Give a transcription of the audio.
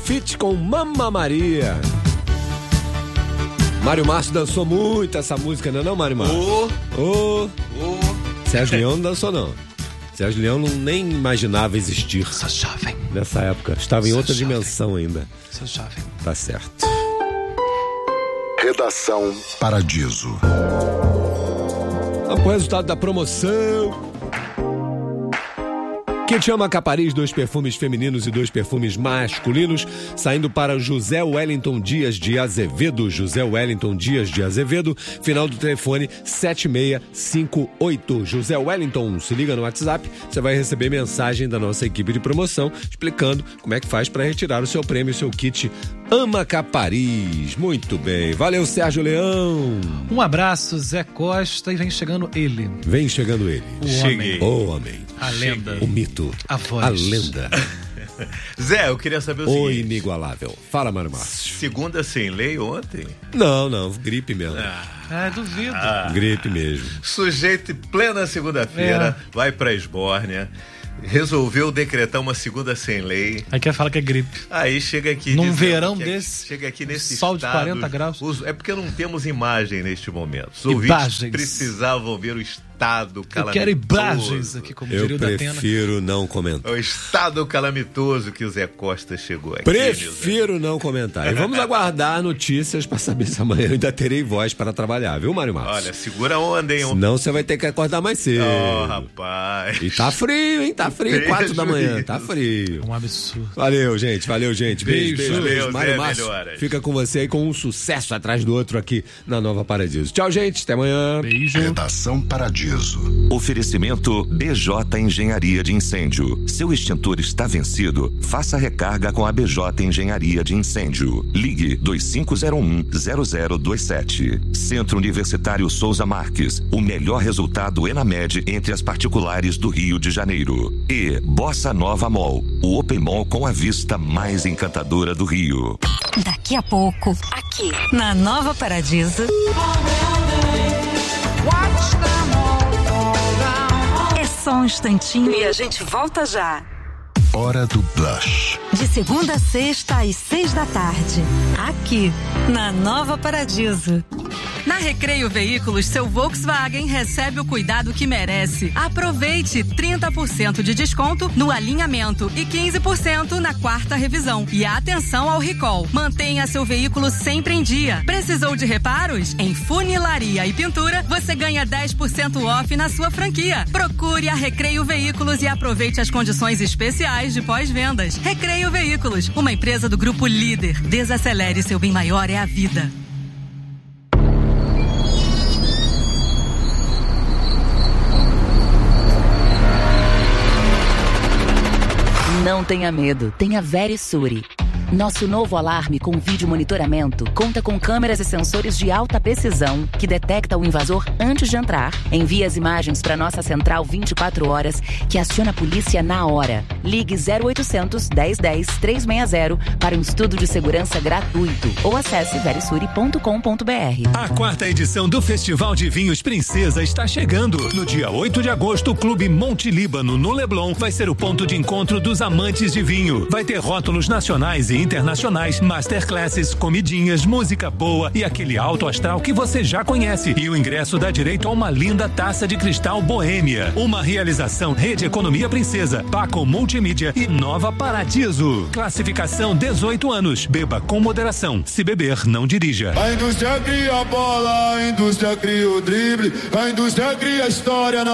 feat com Mamma Maria. Mário Márcio dançou muito essa música, não é não, Mário Márcio? Sérgio Leão não dançou, não. Sérgio Leão nem imaginava existir. Sou jovem. Nessa época. Estava em outra dimensão ainda. Sou jovem. Tá certo. Redação Paradiso. O resultado da promoção. Kit Amaca Paris, 2 perfumes femininos e 2 perfumes masculinos, saindo para José Wellington Dias de Azevedo. José Wellington Dias de Azevedo, final do telefone 7658. José Wellington, se liga no WhatsApp, você vai receber mensagem da nossa equipe de promoção explicando como é que faz para retirar o seu prêmio, o seu kit Amaca Paris. Muito bem, valeu Sérgio Leão. Um abraço, Zé Costa, e vem chegando ele. Vem chegando ele. Cheguei. O homem. A lenda. O mito. A voz. A lenda. Zé, eu queria saber o O seguinte. inigualável. Fala, Mário Márcio. Segunda sem lei ontem? Não, gripe mesmo. Duvido. Gripe mesmo. Sujeito em plena segunda-feira, vai pra Esbórnia, resolveu decretar uma segunda sem lei. Aí quer falar que é gripe. Aí chega aqui Num dizendo verão que desse, chega aqui nesse sol de estado, 40 graus. É porque não temos imagem neste momento. Os ouvintes Imagens. precisavam ver o estado calamitoso. Eu quero imagens aqui, como diria Eu o Datena. prefiro não comentar. O estado calamitoso que o Zé Costa chegou aqui. Prefiro não comentar. E vamos aguardar notícias para saber se amanhã eu ainda terei voz para trabalhar, viu, Mário Márcio? Olha, segura a onda, hein? Senão você vai ter que acordar mais cedo. Oh, rapaz. E tá frio, hein? Tá frio, 4 da manhã. Tá frio. Um absurdo. Valeu, gente. Beijo. Valeu, Mário Zé, Márcio melhoras. fica com você aí com um sucesso atrás do outro aqui na Nova Paradiso. Tchau, gente. Até amanhã. Beijo. Redação Paradiso. Oferecimento BJ Engenharia de Incêndio. Seu extintor está vencido? Faça recarga com a BJ Engenharia de Incêndio. Ligue 2501-0027. Centro Universitário Souza Marques. O melhor resultado ENAMED entre as particulares do Rio de Janeiro. E Bossa Nova Mall. O Open Mall com a vista mais encantadora do Rio. Daqui a pouco, aqui na Nova Paradiso. É só um instantinho e a gente volta já. Hora do Blush. De segunda a sexta às 6 da tarde. Aqui na Nova Paradiso. Na Recreio Veículos, seu Volkswagen recebe o cuidado que merece. Aproveite 30% de desconto no alinhamento e 15% na quarta revisão. E atenção ao recall. Mantenha seu veículo sempre em dia. Precisou de reparos? Em funilaria e pintura, você ganha 10% off na sua franquia. Procure a Recreio Veículos e aproveite as condições especiais de pós-vendas. Recreio Veículos, uma empresa do Grupo Líder. Desacelere, seu bem maior é a vida. Não tenha medo, tenha Verisure. Nosso novo alarme com vídeo monitoramento conta com câmeras e sensores de alta precisão que detecta o invasor antes de entrar, envia as imagens para nossa central 24 horas que aciona a polícia na hora. Ligue 0800 1010 360 para um estudo de segurança gratuito ou acesse verisure.com.br. A 4ª edição do Festival de Vinhos Princesa está chegando. No dia 8 de agosto, o Clube Monte Líbano, no Leblon, vai ser o ponto de encontro dos amantes de vinho. Vai ter rótulos nacionais e internacionais, masterclasses, comidinhas, música boa e aquele alto astral que você já conhece. E o ingresso dá direito a uma linda taça de cristal Boêmia. Uma realização Rede Economia Princesa, Paco Multimídia e Nova Paradiso. Classificação 18 anos. Beba com moderação. Se beber, não dirija. A indústria cria a bola, a indústria cria o drible, a indústria cria a história.